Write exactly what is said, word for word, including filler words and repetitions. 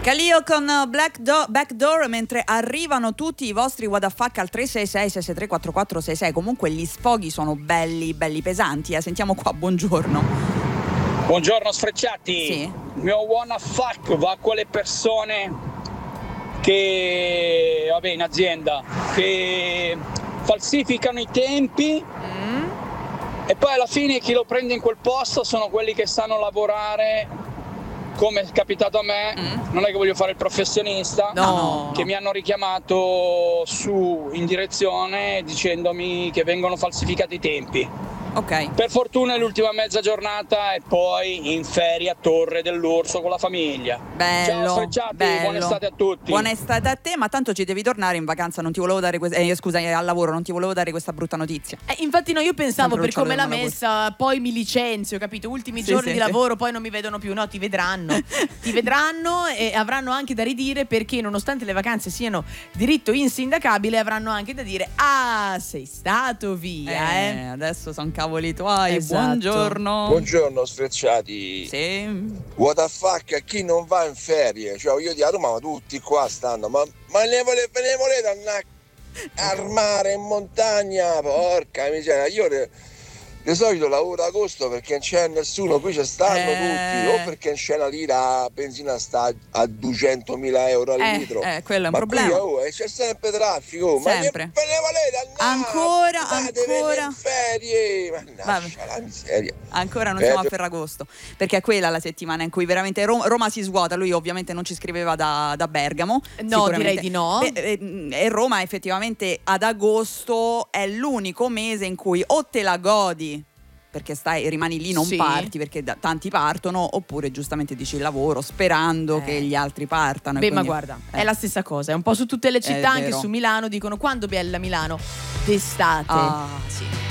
Calio con Black Do- Backdoor, mentre arrivano tutti i vostri what the fuck al tre sei sei sei sei tre quattro quattro sei sei. Comunque gli sfoghi sono belli, belli pesanti, eh. Sentiamo qua, buongiorno. Buongiorno sfrecciati. Sì. Il mio wanna fuck va a quelle persone che, vabbè, in azienda, che falsificano i tempi Mm. e poi alla fine chi lo prende in quel posto sono quelli che sanno lavorare, come è capitato a me. Mm. Non è che voglio fare il professionista, No, che no. mi hanno richiamato su in direzione dicendomi che vengono falsificati i tempi. Ok. Per fortuna è l'ultima mezza giornata e poi in ferie a Torre dell'Urso con la famiglia. Bello, Ciao sfrecciati, bello. buona estate a tutti. Buona estate a te, ma tanto ci devi tornare in vacanza, non ti volevo dare que- eh, scusa, eh, al lavoro, non ti volevo dare questa brutta notizia. Eh, infatti no, io pensavo Sempre per come l'ha Luciano del messa, poi mi licenzio, capito? Ultimi Sì, giorni sì, di sì. lavoro, poi non mi vedono più. No, ti vedranno. Ti vedranno e avranno anche da ridire, perché nonostante le vacanze siano diritto insindacabile, avranno anche da dire: ah, sei stato via, eh. Eh, adesso sono cavoli tuoi, Esatto. buongiorno. Buongiorno sfrecciati. Sì. What the fuck a chi non va in ferie? Cioè io di a Roma, ma tutti qua stanno, ma, ma ne volete, ve ne volete andare al mare, in montagna? Porca miseria, io de, di solito lavoro ad agosto perché non c'è nessuno, qui ci stanno Eh. tutti, o perché non c'è la lira, la benzina sta a duecentomila euro al Eh, litro. eh, quello è un ma problema. Qui, oh, eh, c'è sempre traffico, Sempre. ma ne, ve ne volete andare? Ancora, Andatevene ancora. in ferie, mannaggia Vabbè. la miseria. Ancora non Eh, siamo a Ferragosto, perché è quella la settimana in cui veramente Ro- Roma si svuota. Lui ovviamente non ci scriveva da, da Bergamo. No, sicuramente. direi di no. Beh, eh, e Roma effettivamente ad agosto è l'unico mese in cui o te la godi perché stai, rimani lì, non Sì. parti, perché da- tanti partono, oppure giustamente dici il lavoro sperando Eh. che gli altri partano. e Beh, ma quindi- guarda, eh. è la stessa cosa. È un po' su tutte le città, È anche vero. su Milano dicono: quando bella Milano? D'estate. Ah, sì.